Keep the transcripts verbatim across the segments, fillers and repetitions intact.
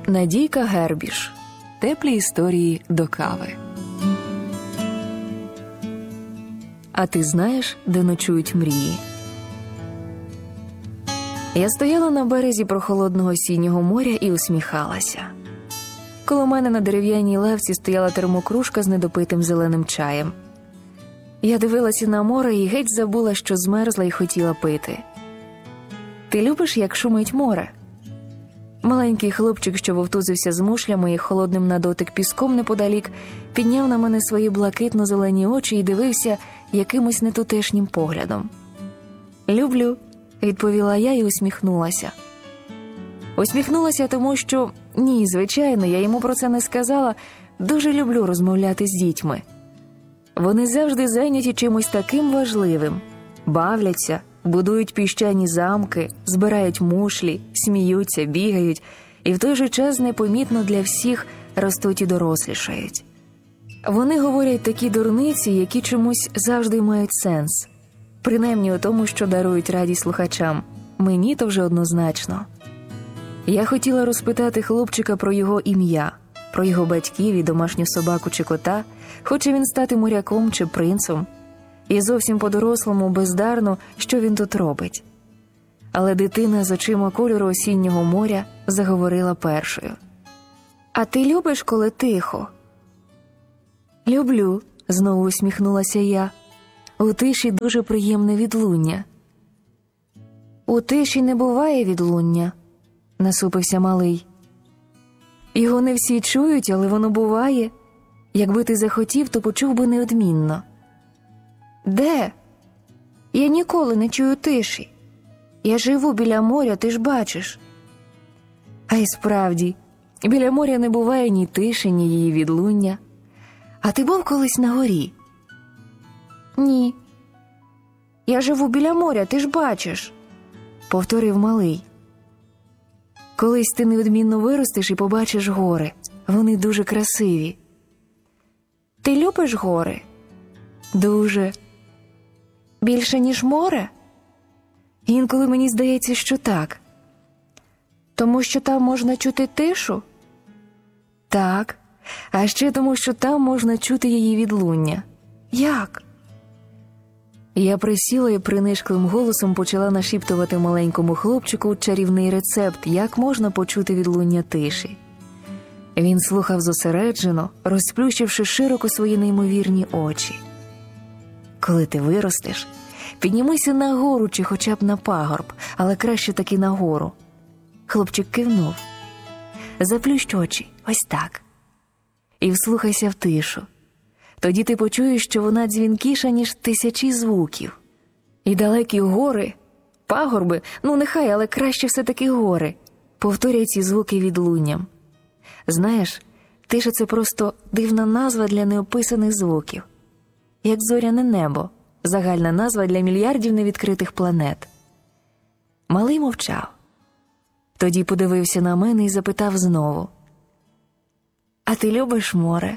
Надійка Гербіш. Теплі історії до кави. А ти знаєш, де ночують мрії? Я стояла на березі прохолодного осіннього моря і усміхалася. Коло мене на дерев'яній лавці стояла термокружка з недопитим зеленим чаєм. Я дивилася на море і геть забула, що змерзла і хотіла пити. Ти любиш, як шумить море? Маленький хлопчик, що вовтузився з мушлями і холодним на дотик піском неподалік, підняв на мене свої блакитно-зелені очі і дивився якимось нетутешнім поглядом. «Люблю», – відповіла я і усміхнулася. Усміхнулася тому, що, ні, звичайно, я йому про це не сказала, дуже люблю розмовляти з дітьми. Вони завжди зайняті чимось таким важливим, бавляться, будують піщані замки, збирають мушлі, сміються, бігають і в той же час непомітно для всіх ростуть і дорослішають. Вони говорять такі дурниці, які чомусь завжди мають сенс. Принаймні у тому, що дарують радість слухачам. Мені то вже однозначно. Я хотіла розпитати хлопчика про його ім'я, про його батьків і домашню собаку чи кота, хоче він стати моряком чи принцем. І зовсім по-дорослому, бездарно, що він тут робить. Але дитина з очима кольору осіннього моря заговорила першою. «А ти любиш, коли тихо?» «Люблю», – знову усміхнулася я. «У тиші дуже приємне відлуння». «У тиші не буває відлуння», – насупився малий. «Його не всі чують, але воно буває. Якби ти захотів, то почув би неодмінно». «Де? Я ніколи не чую тиші. Я живу біля моря, ти ж бачиш». А й справді, біля моря не буває ні тиші, ні її відлуння. А ти був колись на горі? «Ні. Я живу біля моря, ти ж бачиш», – повторив малий. «Колись ти неодмінно виростеш і побачиш гори. Вони дуже красиві». «Ти любиш гори?» «Дуже». «Більше, ніж море?» «Інколи мені здається, що так». «Тому що там можна чути тишу?» «Так. А ще тому, що там можна чути її відлуння». «Як?» Я присіла і принишклим голосом почала нашіптувати маленькому хлопчику чарівний рецепт, як можна почути відлуння тиші. Він слухав зосереджено, розплющивши широко свої неймовірні очі. «Коли ти виростеш, піднімися на гору чи хоча б на пагорб, але краще таки на гору». Хлопчик кивнув. «Заплющ очі, ось так. І вслухайся в тишу. Тоді ти почуєш, що вона дзвінкіша, ніж тисячі звуків. І далекі гори, пагорби, ну нехай, але краще все-таки гори, повторяй ці звуки відлунням. Знаєш, тиша – це просто дивна назва для неописаних звуків. Як зоряне небо, загальна назва для мільярдів невідкритих планет». Малий мовчав. Тоді подивився на мене і запитав знову. «А ти любиш море?»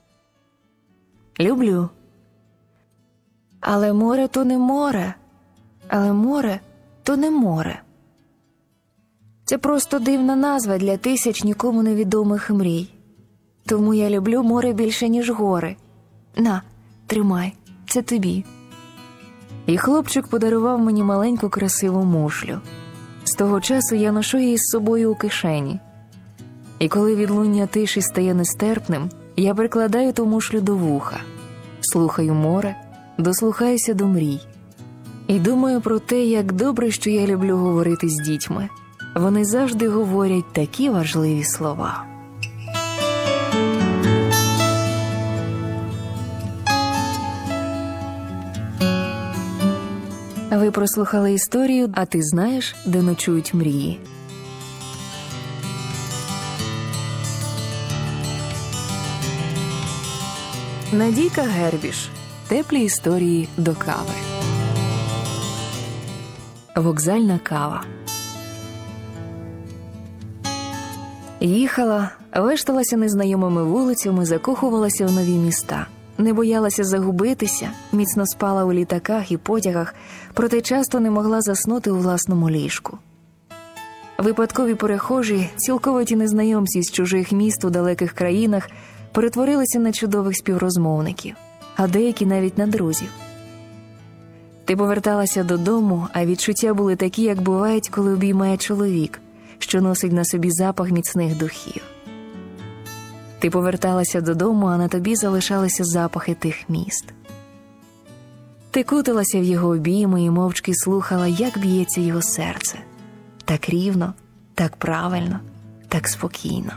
«Люблю». «Але море – то не море. Але море – то не море. Це просто дивна назва для тисяч нікому невідомих мрій. Тому я люблю море більше, ніж гори. На, тримай, це тобі». І хлопчик подарував мені маленьку красиву мушлю. З того часу я ношу її з собою у кишені. І коли відлуння тиші стає нестерпним, я прикладаю ту мушлю до вуха, слухаю море, дослухаюся до мрій. І думаю про те, як добре, що я люблю говорити з дітьми. Вони завжди говорять такі важливі слова. Ви прослухали історію «А ти знаєш, де ночують мрії». Надійка Гербіш. Теплі історії до кави. Вокзальна кава. Їхала, вешталася незнайомими вулицями, закохувалася в нові міста. Не боялася загубитися, міцно спала у літаках і потягах, проте часто не могла заснути у власному ліжку. Випадкові перехожі, цілковиті незнайомці з чужих міст у далеких країнах перетворилися на чудових співрозмовників, а деякі навіть на друзів. Ти поверталася додому, а відчуття були такі, як бувають, коли обіймає чоловік, що носить на собі запах міцних духів. Ти поверталася додому, а на тобі залишалися запахи тих міст. Ти куталася в його обійми і мовчки слухала, як б'ється його серце. Так рівно, так правильно, так спокійно.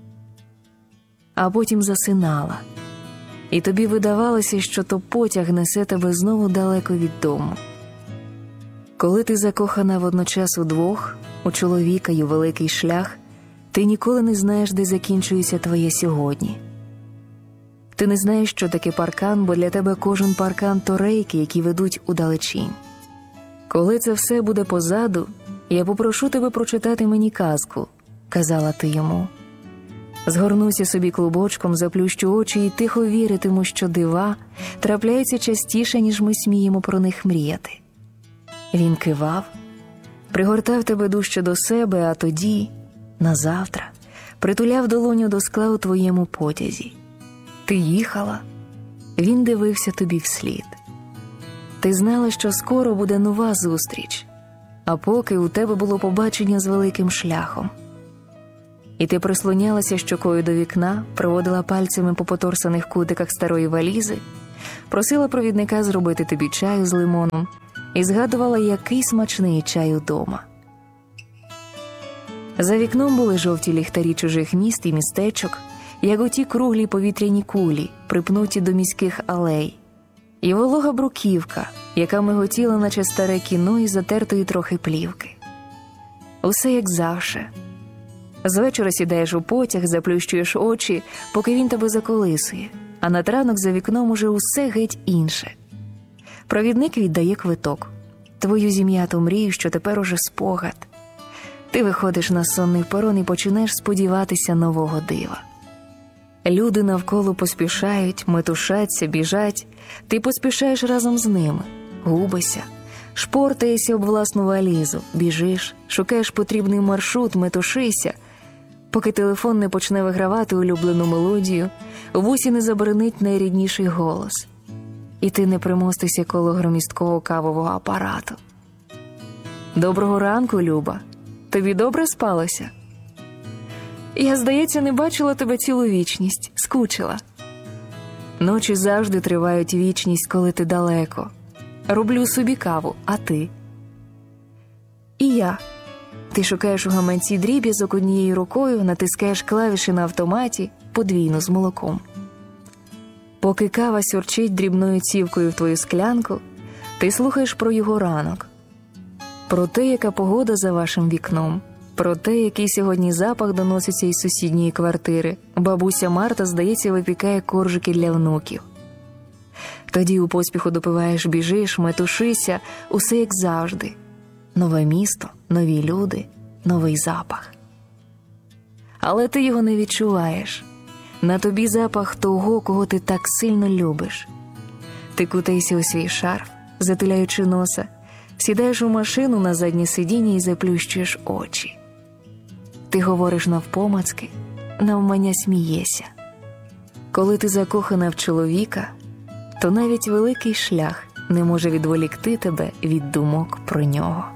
А потім засинала. І тобі видавалося, що то потяг несе тебе знову далеко від дому. Коли ти закохана водночас удвох, у чоловіка й у великий шлях, ти ніколи не знаєш, де закінчується твоє сьогодні. Ти не знаєш, що таке паркан, бо для тебе кожен паркан – то рейки, які ведуть удалечінь. Коли це все буде позаду, я попрошу тебе прочитати мені казку, казала ти йому. Згорнуся собі клубочком, заплющу очі і тихо віритиму, що дива трапляються частіше, ніж ми сміємо про них мріяти. Він кивав, пригортав тебе дужче до себе, а тоді, назавтра, притуляв долоню до скла у твоєму потязі. Ти їхала, він дивився тобі вслід. Ти знала, що скоро буде нова зустріч, а поки у тебе було побачення з великим шляхом. І ти прислонялася щокою до вікна, проводила пальцями по поторсаних кутиках старої валізи, просила провідника зробити тобі чаю з лимоном і згадувала, який смачний чай удома. За вікном були жовті ліхтарі чужих міст і містечок, як оті круглі повітряні кулі, припнуті до міських алей, і волога бруківка, яка миготіла, наче старе кіно із затертої трохи плівки. Усе як завше. Звечора сідаєш у потяг, заплющуєш очі, поки він тебе заколисує, а над ранок за вікном уже усе геть інше. Провідник віддає квиток. Твою зім'яту мрію, що тепер уже спогад. Ти виходиш на сонний перон і починаєш сподіватися нового дива. Люди навколо поспішають, метушаться, біжать. Ти поспішаєш разом з ними, губишся, шпортаєшся об власну валізу, біжиш, шукаєш потрібний маршрут, метушися, поки телефон не почне вигравати улюблену мелодію, в вусі не забринить найрідніший голос. І ти не примостишся коло громісткого кавового апарату. Доброго ранку, Люба. Тобі добре спалося? Я, здається, не бачила тебе цілу вічність, скучила. Ночі завжди тривають вічність, коли ти далеко. Роблю собі каву, а ти? І я. Ти шукаєш у гаманці дріб'язок однією рукою, натискаєш клавіші на автоматі, подвійну з молоком. Поки кава сюрчить дрібною цівкою в твою склянку, ти слухаєш про його ранок. Про те, яка погода за вашим вікном. Про те, який сьогодні запах доноситься із сусідньої квартири. Бабуся Марта, здається, випікає коржики для внуків. Тоді у поспіху допиваєш, біжиш, метушися, усе як завжди. Нове місто, нові люди, новий запах. Але ти його не відчуваєш. На тобі запах того, кого ти так сильно любиш. Ти кутаєшся у свій шарф, затуляючи носа, сідаєш у машину на заднє сидіння і заплющуєш очі. Ти говориш навпомацки, навмання смієшся. Коли ти закохана в чоловіка, то навіть великий шлях не може відволікти тебе від думок про нього.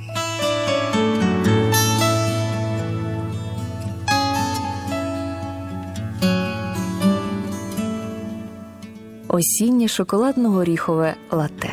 Осіннє шоколадно-горіхове латте.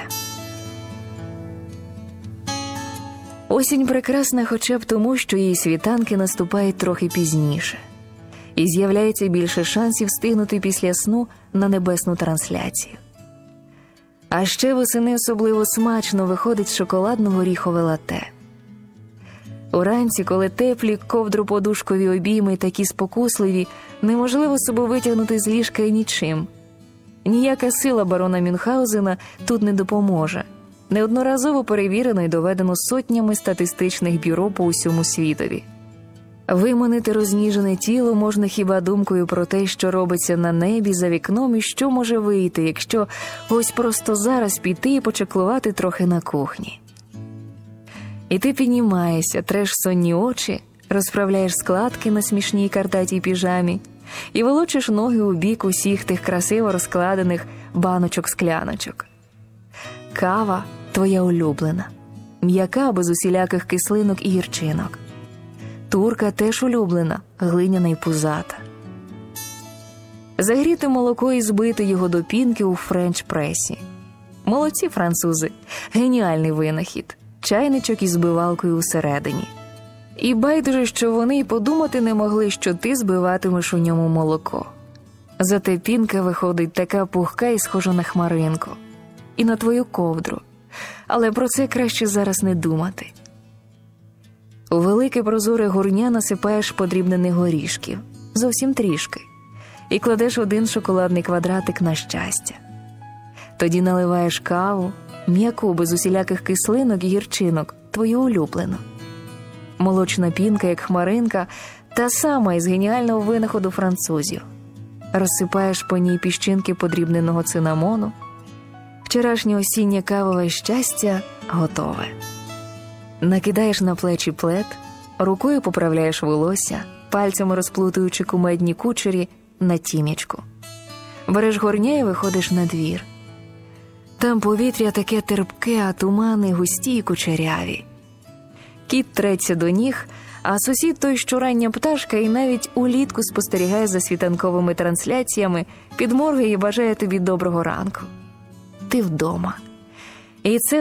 Осінь прекрасна хоча б тому, що її світанки наступають трохи пізніше. І з'являється більше шансів встигнути після сну на небесну трансляцію. А ще восени особливо смачно виходить шоколадно-горіхове латте. Уранці, коли теплі ковдро-подушкові обійми такі спокусливі, неможливо себе витягнути з ліжка і нічим. Ніяка сила барона Мюнхгаузена тут не допоможе. Неодноразово перевірено і доведено сотнями статистичних бюро по усьому світові. Виманити розніжене тіло можна хіба думкою про те, що робиться на небі за вікном і що може вийти, якщо ось просто зараз піти і почеклувати трохи на кухні. І ти піднімаєшся, треш сонні очі, розправляєш складки на смішній картатій піжамі і волочиш ноги у бік усіх тих красиво розкладених баночок-скляночок. Кава твоя улюблена, м'яка, без усіляких кислинок і гірчинок. Турка теж улюблена, глиняна й пузата. Загріти молоко і збити його до пінки у френч-пресі. Молодці французи, геніальний винахід, чайничок із збивалкою усередині. І байдуже, що вони й подумати не могли, що ти збиватимеш у ньому молоко. Зате пінка виходить така пухка і схожа на хмаринку. І на твою ковдру. Але про це краще зараз не думати. У велике прозоре гурня насипаєш подрібнених горішків, зовсім трішки, і кладеш один шоколадний квадратик на щастя. Тоді наливаєш каву, м'яку, без усіляких кислинок і гірчинок, твою улюблену. Молочна пінка, як хмаринка, та сама із геніального винаходу французів. Розсипаєш по ній піщинки подрібненого цинамону. Вчорашнє осіннє кавове щастя готове. Накидаєш на плечі плед, рукою поправляєш волосся, пальцями розплутуючи кумедні кучері на тім'ячку. Береш горня і виходиш на двір. Там повітря таке терпке, а тумани густі й кучеряві. Кіт треться до ніг, а сусід той щорання пташка і навіть улітку спостерігає за світанковими трансляціями, підморгує і бажає тобі доброго ранку. Ти вдома. І це